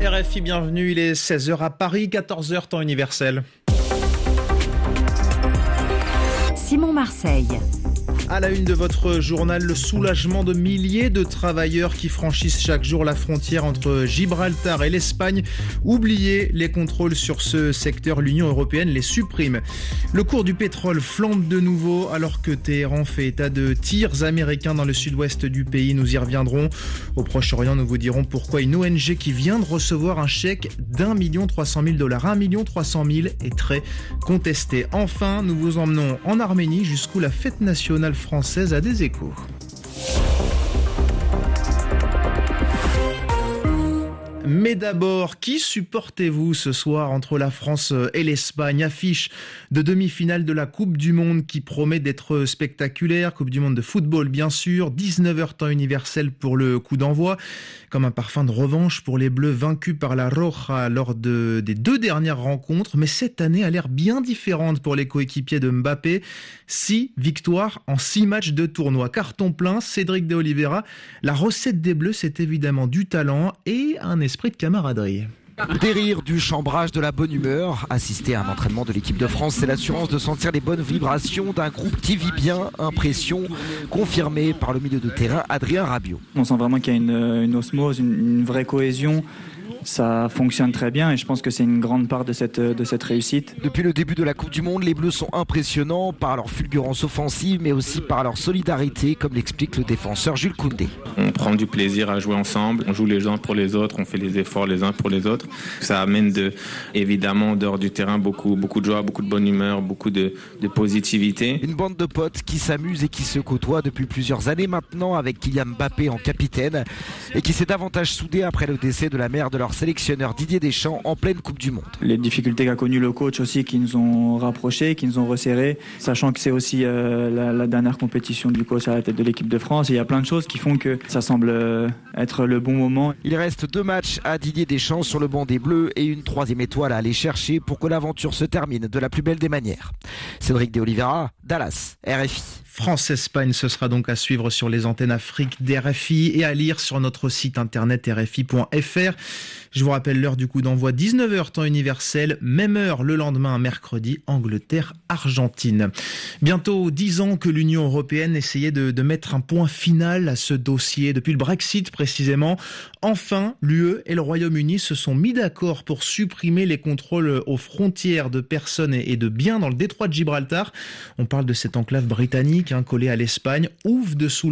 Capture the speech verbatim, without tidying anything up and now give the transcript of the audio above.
R F I, bienvenue, il est seize heures à Paris, quatorze heures temps universel. Simon Marseille. À la une de votre journal, le soulagement de milliers de travailleurs qui franchissent chaque jour la frontière entre Gibraltar et l'Espagne. Oubliez les contrôles sur ce secteur, l'Union européenne les supprime. Le cours du pétrole flambe de nouveau alors que Téhéran fait état de tirs américains dans le sud-ouest du pays. Nous y reviendrons. Au Proche-Orient, nous vous dirons pourquoi une O N G qui vient de recevoir un chèque d'un million trois cent mille dollars, un million trois cent mille est très contesté. Enfin, nous vous emmenons en Arménie jusqu'où la fête nationale française a des échos. Mais d'abord, qui supportez-vous ce soir entre la France et l'Espagne? Affiche de demi-finale de la Coupe du Monde qui promet d'être spectaculaire. Coupe du Monde de football, bien sûr. dix-neuf heures temps universel pour le coup d'envoi. Comme un parfum de revanche pour les Bleus vaincus par la Roja lors de, des deux dernières rencontres. Mais cette année a l'air bien différente pour les coéquipiers de Mbappé. Six victoires en six matchs de tournoi. Carton plein, Cédric de Oliveira. La recette des Bleus, c'est évidemment du talent et un esprit de camaraderie. Des rires, du chambrage, de la bonne humeur. Assister à un entraînement de l'équipe de France, c'est l'assurance de sentir les bonnes vibrations d'un groupe qui vit bien. Impression confirmée par le milieu de terrain Adrien Rabiot. On sent vraiment qu'il y a une, une osmose, une, une vraie cohésion. Ça fonctionne très bien et je pense que c'est une grande part de cette, de cette réussite. Depuis le début de la Coupe du Monde, les Bleus sont impressionnants par leur fulgurance offensive mais aussi par leur solidarité, comme l'explique le défenseur Jules Koundé. On prend du plaisir à jouer ensemble, on joue les uns pour les autres, on fait les efforts les uns pour les autres. Ça amène de, évidemment en dehors du terrain beaucoup, beaucoup de joie, beaucoup de bonne humeur, beaucoup de, de positivité. Une bande de potes qui s'amusent et qui se côtoient depuis plusieurs années maintenant avec Kylian Mbappé en capitaine et qui s'est davantage soudé après le décès de la mère de leur sélectionneur Didier Deschamps en pleine Coupe du Monde. Les difficultés qu'a connues le coach aussi qui nous ont rapprochés, qui nous ont resserrés, sachant que c'est aussi euh, la, la dernière compétition du coach à la tête de l'équipe de France. Et il y a plein de choses qui font que ça semble euh, être le bon moment. Il reste deux matchs à Didier Deschamps sur le banc des Bleus et une troisième étoile à aller chercher pour que l'aventure se termine de la plus belle des manières. Cédric de Oliveira, Dallas, R F I. France-Espagne, ce sera donc à suivre sur les antennes Afrique d'R F I et à lire sur notre site internet r f i point f r. Je vous rappelle l'heure du coup d'envoi, dix-neuf heures temps universel, même heure le lendemain, mercredi, Angleterre-Argentine. Bientôt dix ans que l'Union européenne essayait de, de mettre un point final à ce dossier, depuis le Brexit précisément. Enfin, l'U E et le Royaume-Uni se sont mis d'accord pour supprimer les contrôles aux frontières de personnes et de biens dans le détroit de Gibraltar. On parle de cette enclave britannique hein, collée à l'Espagne, ouf de soulagement.